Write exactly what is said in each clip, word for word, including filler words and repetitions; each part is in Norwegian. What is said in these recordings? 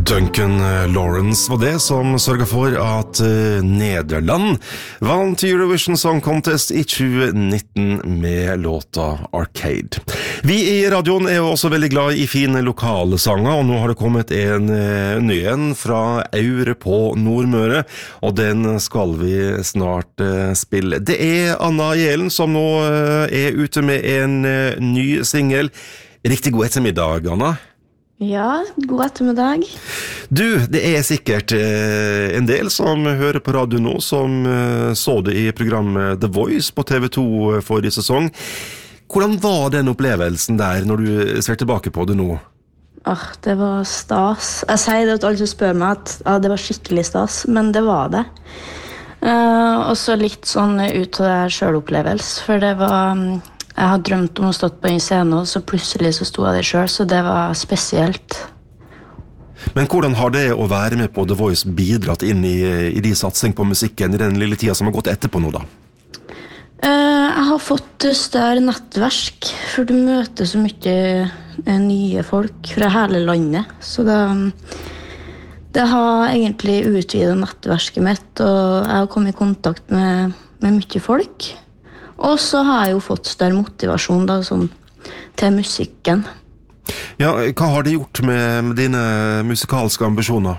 Duncan Lawrence var det som sørget for at Nederland vant Eurovision Song Contest i tjue nitten med låta Arcade. Vi i radioen er jo også veldig glad i fine lokale sanger, og nå har det kommet en ny en fra Aure på Nordmøre, og den skal vi snart spille. Det er Anna Jelen som nå er ute med en ny single. Riktig god ettermiddag, Anna. Ja, god ettermiddag. Du, det er sikkert eh, en del som hører på radio nå, som eh, så det i programmet The Voice på T V to forrige sesong. Hvordan var den opplevelsen der når du ser tilbake på det nå? Åh, det var stas. Jeg sier det at alle spør meg at ja, det var skikkelig stas, men det var det. Uh, og så litt sånn ut av det selv-opplevelse, for det var... Jeg har drømt om å stå på en scene, og så plutselig så sto jeg der selv, så det var spesielt. Men hvordan har det å være med på The Voice bidratt inn i, i de satsing på musikken i den lille tida som har gått etterpå nå da? Uh, jeg har fått større nettverk, for du møter så mye nye folk fra hele landet, så det, det har egentlig utvidet nettverket mitt, og jeg har kommet i kontakt med, med mye folk. Og så har jeg jo fått større motivasjon da, sånn, til musikken. Ja, hva har det gjort med, med dine musikalske ambisjoner?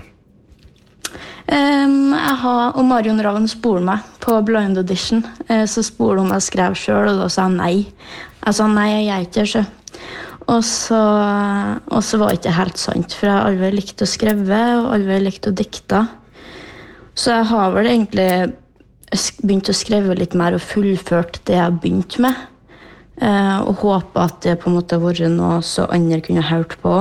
Um, jeg har, og Marion Ravn spurte meg på Blind Audition, uh, så spurte hun om jeg skrev selv, og da sa jeg nei. Jeg sa nei, jeg gjør ikke det. Og så, og så var det ikke helt sant, for jeg aldri likte å skrive, og aldri likte å dikte. Så jeg har vel egentlig... begynt å skrive litt mer og fullført det jeg begynte med. Eh, og håpe at det på en måte var noe så andre kunne hørt på.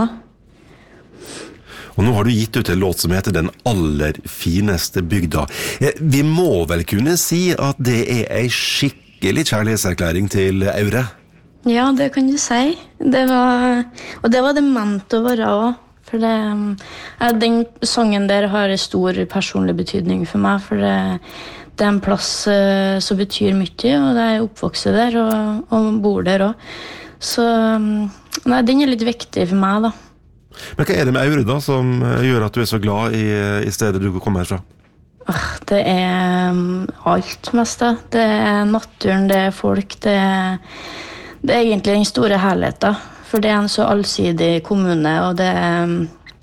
Og nå har du gitt ut en låt som heter Den aller fineste bygda. Eh, vi må vel kunne si at det er en skikkelig kjærlighetserklæring til Aure? Ja, det kan du si. Det var, og det var det ment å være også. For det, eh, den sangen der har en stor personlig betydning for meg, for det Det er en plass uh, som betyr mye, og det er oppvokset der, og, og bor der også. Så nei, den er litt viktig for meg, da. Men hva er det med Aure da, som gjør at du er så glad i, i stedet du kommer herfra? Uh, det er um, alt mest, da. Det er naturen, det er folk, det er, det er egentlig den store helheten. For det er en så allsidig kommune, og det er...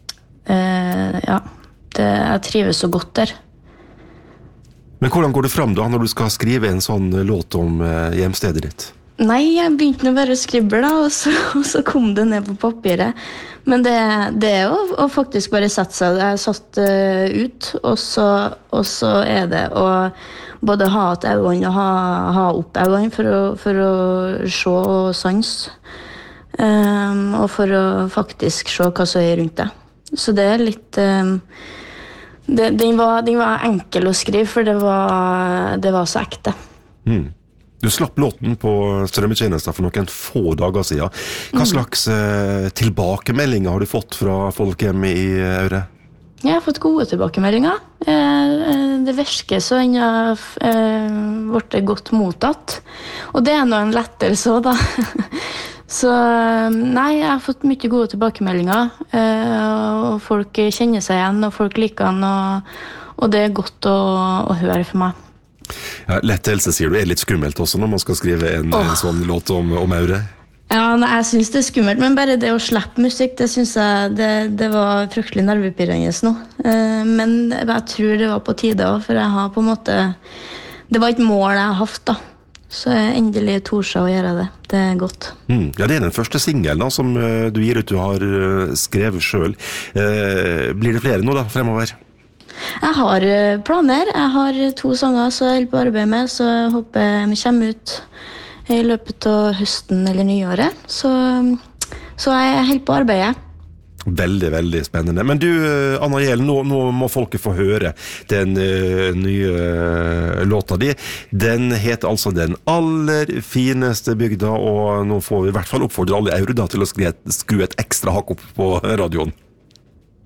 Uh, ja, det, jeg trives så godt der. Men hvordan går det fram da, når du skal skrive en sånn låt om eh, hjemstedet ditt? Nei, jeg begynte å bare skrive da, og så, og så kom det ned på papiret. Men det, det er jo å faktisk bare sette seg, jeg satt uh, ut, og så, og så er det å både ha et øynene og ha, ha opp øynene for å, for å se og sans, um, og for å faktisk se hva som er rundt det. Så det er litt... Um, Det, den, var, den var enkel å skrive, for det var, det var så ekte. Mm. Du slapp låten på strømmetjenester for noen få dager siden. Hva mm. slags eh, tilbakemeldinger har du fått fra folk hjemme i Aure? Jeg har fått gode tilbakemeldinger. Eh, det virker så den har eh, blitt godt mottatt. Og det er nå en lettelse også, da. Så nei, jeg har fått mye gode tilbakemeldinger, og folk kjenner seg igjen, og folk liker den, og, og det er godt å, å høre for meg. Ja, lettelse sier du er litt skummelt også når man skal skrive en, oh. en sånn låt om, om Aure? Ja, nei, jeg synes det er skummelt, men bare det å slippe musikk, det synes jeg, det, det var fryktelig nervepirrende nå. Men jeg tror det var på tide også, for jeg har på en måte, det var et mål jeg har haft da. Så jeg endelig torde seg å gjøre det. Det er godt. Mm. Ja, det er den første singelen da, som uh, du gir ut, du har uh, skrevet selv. Uh, blir det flere nå da, fremover? Jeg har uh, planer. Jeg har to sanger som jeg holder på å arbeide med, så jeg håper vi kommer ut i løpet av høsten eller nyåret. Så, så jeg holder på å arbeide. Veldig, veldig spennende. Men du, Anna Jelen, nå, nå må folket få høre den uh, nye uh, låta di. Den heter altså Den aller fineste bygda, og nå får vi i hvert fall oppfordre alle Aure da til å skru et, skru et ekstra hakk opp på radioen.